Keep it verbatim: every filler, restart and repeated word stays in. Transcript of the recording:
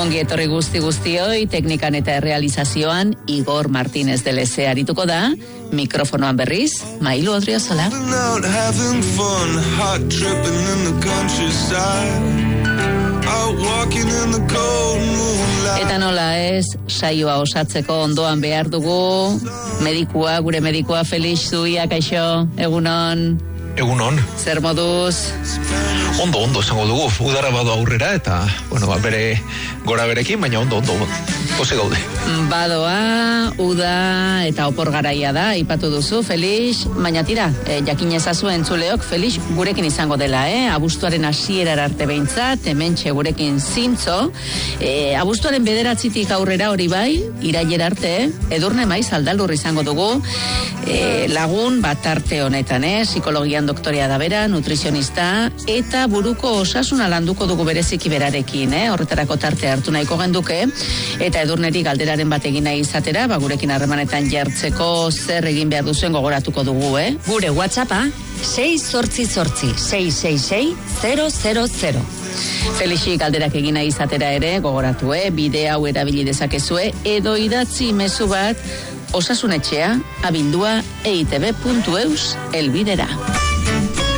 Ongi etorri guzti guztioi, teknikan eta errealizazioan Igor Martínez de Leze arituko da, mikrofonoan berriz, Mailu Odriozola. Eta nola ez, saioa osatzeko ondoan behar dugu, medikua, gure medikua Felix Zuia, kaixo, egunon. Egunon. Zer moduz? Ondo, ondo, esango dugu. Udara badu aurrera eta, bueno, bere gora berekin, baina ondo, ondo, pozik gaude. Badoa, uda eta opor garaia da, ipatu duzu, Felix, baina tira, e, jakin ezazu entzuleok, Felix gurekin izango dela, eh? Abuztuaren hasierar arte behintzat, hementxe gurekin zintzo, e, abuztuaren bederatzitik aurrera hori bai, irailera arte, Edurne Maiz Aldaldur izango dugu, e, lagun bat arte honetan, eh? Psikologian doktorea da bera, nutrizionista, eta buruko osasuna landuko dugu bereziki berarekin, eh? Horretarako tarte hartu nahiko genduke, eta Edurneri galderaren bat egin nahi izatera, ba gurekin harremanetan jartzeko zer egin behar duzuen gogoratuko dugu, eh? Gure WhatsAppa, sei zortzi zortzi, sei sei sei, zero zero zero. Felixi galderak egin nahi izatera ere, gogoratu, eh? Bide hau erabili dezakezue, edo idatzi mezu bat, Osasunetxea, abildua, eitb puntu eus, elbidera.